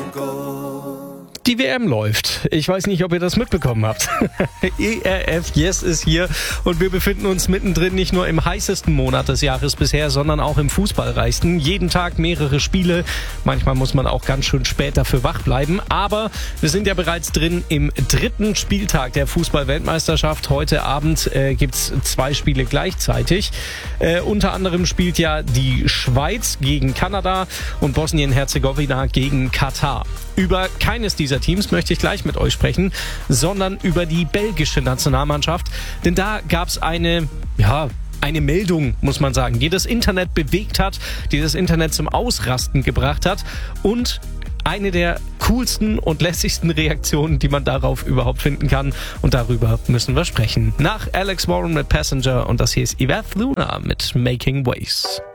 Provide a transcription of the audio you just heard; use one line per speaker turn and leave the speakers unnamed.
Die WM läuft. Ich weiß nicht, ob ihr das mitbekommen habt. ERF Yes ist hier und wir befinden uns mittendrin nicht nur im heißesten Monat des Jahres bisher, sondern auch im fußballreichsten. Jeden Tag mehrere Spiele. Manchmal muss man auch ganz schön spät dafür wach bleiben. Aber wir sind ja bereits drin im 3. Spieltag der Fußball-Weltmeisterschaft. Heute Abend gibt's 2 Spiele gleichzeitig. Unter anderem spielt ja die Schweiz gegen Kanada und Bosnien-Herzegowina gegen Katar. Über keines dieser Teams möchte ich gleich mit euch sprechen, sondern über die belgische Nationalmannschaft. Denn da gab's eine Meldung, muss man sagen, die das Internet bewegt hat, die das Internet zum Ausrasten gebracht hat und eine der coolsten und lässigsten Reaktionen, die man darauf überhaupt finden kann. Und darüber müssen wir sprechen. Nach Alex Warren mit Passenger und das hier ist Yvette Luna mit Making Waves.